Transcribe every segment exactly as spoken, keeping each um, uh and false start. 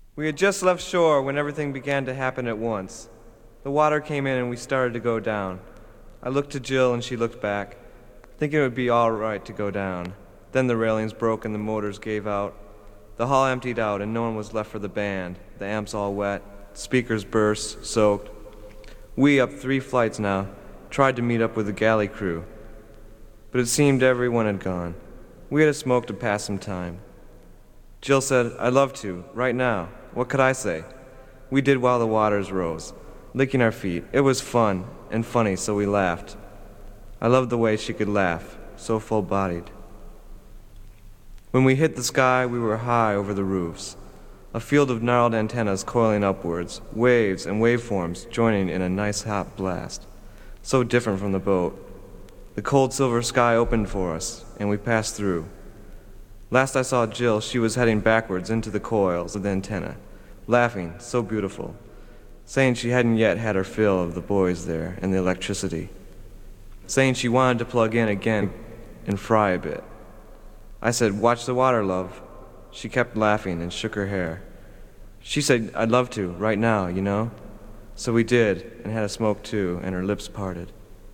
We had just left shore when everything began to happen at once. The water came in and we started to go down. I looked to Jill and she looked back, thinking it would be all right to go down. Then the railings broke and the motors gave out. The hall emptied out and no one was left for the band. The amps all wet, speakers burst, soaked. We, up three flights now, tried to meet up with the galley crew, but it seemed everyone had gone. We had a smoke to pass some time. Jill said, "I'd love to, right now." What could I say? We did while the waters rose, licking our feet. It was fun and funny, so we laughed. I loved the way she could laugh, so full-bodied. When we hit the sky, we were high over the roofs, a field of gnarled antennas coiling upwards, waves and waveforms joining in a nice hot blast, so different from the boat. The cold silver sky opened for us, and we passed through. Last I saw Jill, she was heading backwards into the coils of the antenna, laughing, so beautiful, saying she hadn't yet had her fill of the boys there and the electricity, saying she wanted to plug in again and fry a bit. I said, "Watch the water, love." She kept laughing and shook her hair. She said, "I'd love to, right now, you know?" So we did, and had a smoke too, and her lips parted.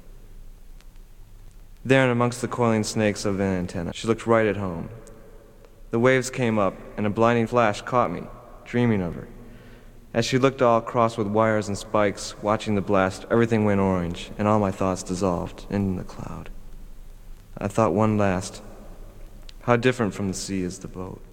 There and amongst the coiling snakes of an antenna, she looked right at home. The waves came up, and a blinding flash caught me, dreaming of her. As she looked all crossed with wires and spikes, watching the blast, everything went orange, and all my thoughts dissolved in the cloud. I thought one last, how different from the sea is the boat.